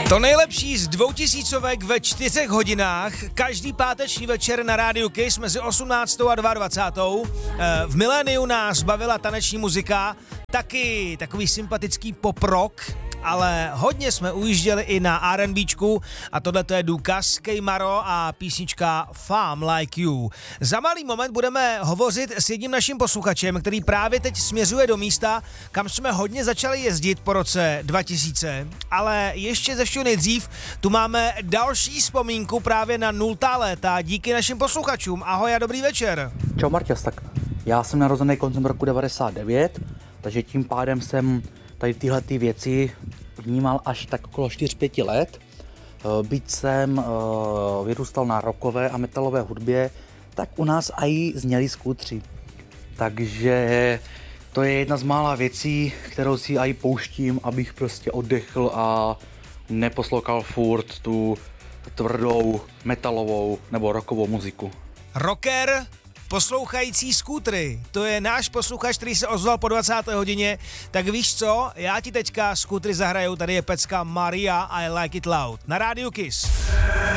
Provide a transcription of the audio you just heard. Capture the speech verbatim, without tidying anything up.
To nejlepší z dvoutisícovek ve čtyřech hodinách, každý páteční večer na rádiu Kiss mezi osmnáctou a dvacátou druhou V miléniu nás bavila taneční muzika, taky takový sympatický pop rock, ale hodně jsme ujížděli i na RandBčku a tohle to je důkaz Kejmaro a písnička Fam Like You. Za malý moment budeme hovořit s jedním naším posluchačem, který právě teď směřuje do místa, kam jsme hodně začali jezdit po roce dva tisíce, ale ještě ze všeho nejdřív tu máme další vzpomínku právě na nultá léta díky našim posluchačům. Ahoj a dobrý večer. Čau Marťas, tak já jsem narozený koncem roku devadesát devět, takže tím pádem jsem tady tyhle ty věci vnímal až tak okolo čtyři pět let. Byť jsem vyrůstal na rockové a metalové hudbě, tak u nás aj zněli skútři. Takže to je jedna z mála věcí, kterou si aj pouštím, abych prostě oddechl a neposlouchal furt tu tvrdou metalovou nebo rockovou muziku. Rocker poslouchající skútry, to je náš posluchač, který se ozval po dvacáté hodině, tak víš co, já ti teďka skútry zahraju, tady je pecka Maria I Like It Loud na rádiu Kiss.